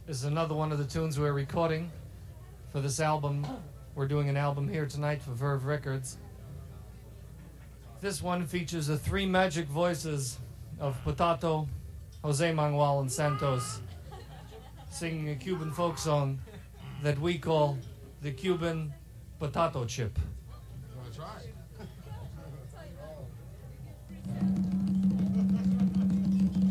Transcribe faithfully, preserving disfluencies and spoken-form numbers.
This is another one of the tunes we're recording for this album. We're doing an album here tonight for Verve Records. This one features the three magic voices of Potato, Jose Manuel, and Santos singing a Cuban folk song that we call the Cuban Potato Chip. That's right.